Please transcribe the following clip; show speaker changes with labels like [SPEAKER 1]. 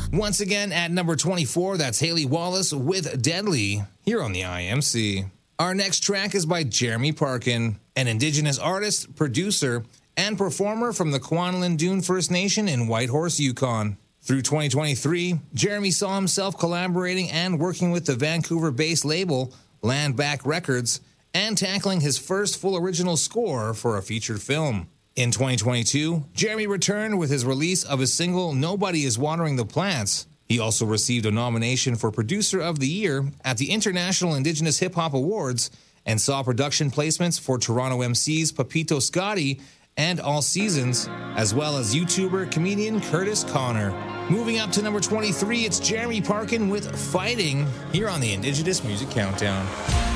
[SPEAKER 1] Once again, at number 24, that's Haley Wallace with Deadly, here on the IMC. Our next track is by Jeremy Parkin, an Indigenous artist, producer, and performer from the Kwanlin Dune First Nation in Whitehorse, Yukon. Through 2023, Jeremy saw himself collaborating and working with the Vancouver-based label Land Back Records and tackling his first full original score for a featured film. In 2022, Jeremy returned with his release of his single Nobody Is Watering the Plants. He also received a nomination for Producer of the Year at the International Indigenous Hip Hop Awards and saw production placements for Toronto MC's Papito Scotty and All Seasons, as well as YouTuber comedian Curtis Connor. Moving up to number 23, it's Jeremy Parkin with Fighting, here on the Indigenous Music Countdown.